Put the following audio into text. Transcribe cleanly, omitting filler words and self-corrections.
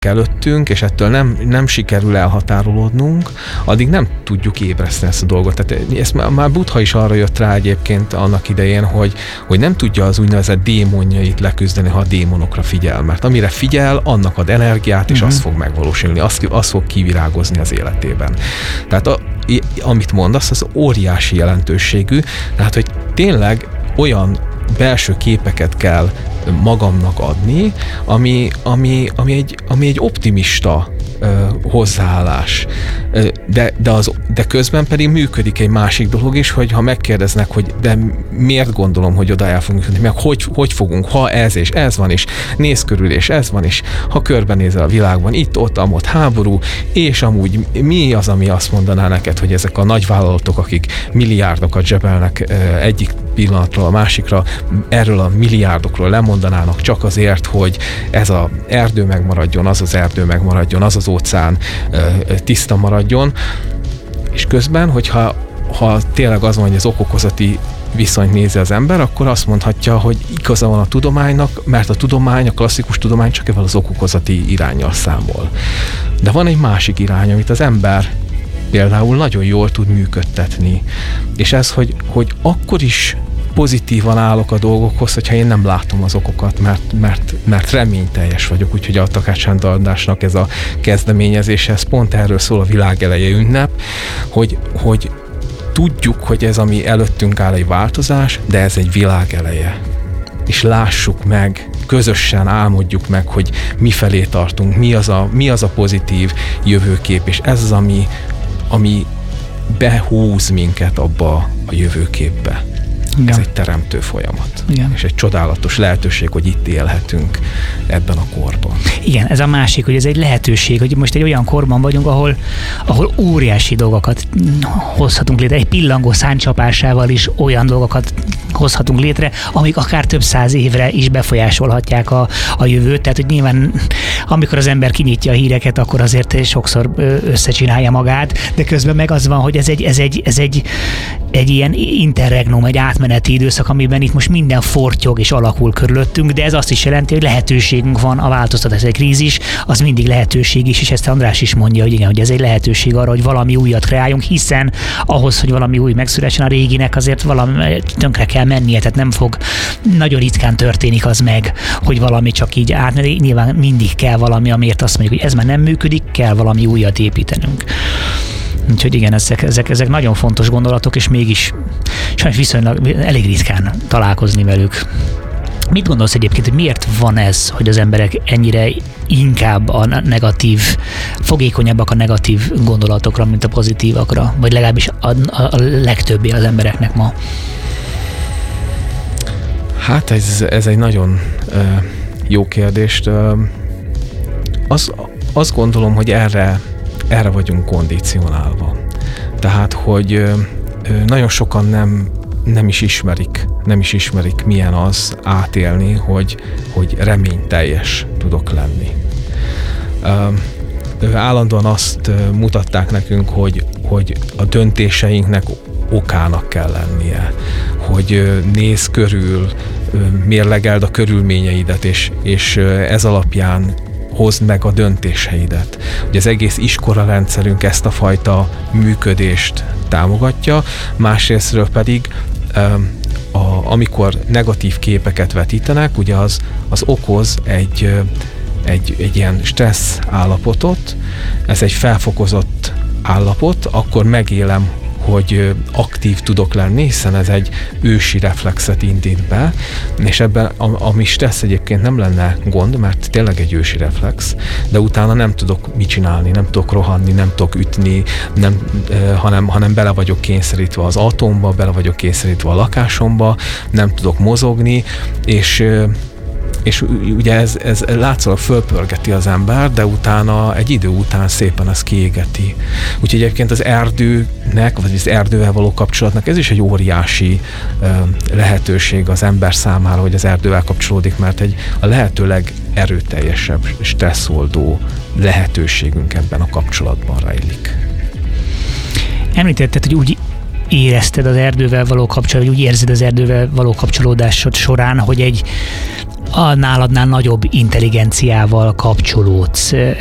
előttünk, és ettől nem sikerül elhatárolódnunk, addig nem tudjuk ébreszteni ezt a dolgot. Tehát ezt már Buddha is arra jött rá egyébként annak idején, hogy nem tudja az úgynevezett démonjait leküzdeni, ha a démonokra figyel, mert amire figyel, annak ad energiát, és az fog megvalósulni, az fog kivirágozni az életében. Tehát amit mondasz, az óriási jelentőségű, tehát hogy tényleg olyan belső képeket kell magamnak adni, ami egy optimista hozzáállás. De közben pedig működik egy másik dolog is, hogy ha megkérdeznek, hogy de miért gondolom, hogy oda el fogunk jutni, meg hogy fogunk, ha ez és ez van is, néz körül és ez van is, ha körbenézel a világban, itt, ott háború, és amúgy mi az, ami azt mondaná neked, hogy ezek a nagyvállalatok, akik milliárdokat zsebelnek egyik pillanatról a másikra, erről a milliárdokról lemondanának csak azért, hogy ez az erdő megmaradjon, az erdő megmaradjon, az óceán tiszta maradjon, és közben, hogyha tényleg az van, hogy az okokozati viszonyt nézi az ember, akkor azt mondhatja, hogy igaza van a tudománynak, mert a tudomány, a klasszikus tudomány csak ebben az okokozati iránnyal számol. De van egy másik irány, amit az ember például nagyon jól tud működtetni. És ez, hogy akkor is pozitívan állok a dolgokhoz, hogyha én nem látom az okokat, mert reményteljes vagyok, úgyhogy a Takács Sándor Andrásnak ez a kezdeményezése, ez pont erről szól, a világeleje ünnep, hogy tudjuk, hogy ez, ami előttünk áll, egy változás, de ez egy világeleje. És lássuk meg, közösen álmodjuk meg, hogy mifelé tartunk, mi az a pozitív jövőkép, és ez az, ami behúz minket abba a jövőképbe. Igen. Ez egy teremtő folyamat. Igen. És egy csodálatos lehetőség, hogy itt élhetünk ebben a korban. Igen, ez a másik, hogy ez egy lehetőség, hogy most egy olyan korban vagyunk, ahol óriási dolgokat hozhatunk létre. Egy pillangó száncsapásával is olyan dolgokat hozhatunk létre, amik akár több 100 évre is befolyásolhatják a jövőt. Tehát, hogy nyilván amikor az ember kinyitja a híreket, akkor azért sokszor összecsinálja magát, de közben meg az van, hogy ez egy ilyen interregnum, egy átmeneti időszak, amiben itt most minden fortyog és alakul körülöttünk, de ez azt is jelenti, hogy lehetőségünk van a változtatás. Egy krízis, az mindig lehetőség is, és ezt András is mondja, hogy igen, hogy ez egy lehetőség arra, hogy valami újat kreáljunk, hiszen ahhoz, hogy valami új megszülessen, a réginek azért valami tönkre kell mennie, tehát nem fog, nagyon ritkán történik az meg, hogy valami csak így átmegy. Nyilván mindig kell valami, amiért azt mondjuk, hogy ez már nem működik, kell valami újat építenünk. Úgyhogy igen, ezek nagyon fontos gondolatok, és mégis sajnos viszonylag elég ritkán találkozni velük. Mit gondolsz egyébként, hogy miért van ez, hogy az emberek ennyire inkább a negatív, fogékonyabbak a negatív gondolatokra, mint a pozitívakra? Vagy legalábbis a legtöbbé az embereknek ma? Hát ez egy nagyon jó kérdés. Azt gondolom, hogy erre vagyunk kondicionálva. Tehát, hogy nagyon sokan nem is ismerik, milyen az átélni, hogy reményteljes tudok lenni. Állandóan azt mutatták nekünk, hogy a döntéseinknek okának kell lennie, hogy nézz körül, mérlegeld a körülményeidet, és ez alapján hozd meg a döntéseidet. Ugye az egész iskolarendszerünk ezt a fajta működést támogatja, másrésztről pedig amikor negatív képeket vetítenek, ugye az okoz egy ilyen stressz állapotot, ez egy felfokozott állapot, akkor megélem, hogy aktív tudok lenni, hiszen ez egy ősi reflexet indít be, és ebben ami stressz egyébként nem lenne gond, mert tényleg egy ősi reflex, de utána nem tudok mit csinálni, nem tudok rohanni, nem tudok ütni, hanem bele vagyok kényszerítve az autómba, bele vagyok kényszerítve a lakásomba, nem tudok mozogni, és ugye ez látszólag fölpörgeti az ember, de utána egy idő után szépen ez kiégeti. Úgyhogy egyébként az erdőnek, vagy az erdővel való kapcsolatnak ez is egy óriási lehetőség az ember számára, hogy az erdővel kapcsolódik, mert a lehető legerőteljesebb stresszoldó lehetőségünk ebben a kapcsolatban rejlik. Említetted, hogy úgy érezted az erdővel való kapcsolatot, úgy érzed az erdővel való kapcsolódásod során, hogy a náladnál nagyobb intelligenciával kapcsolódsz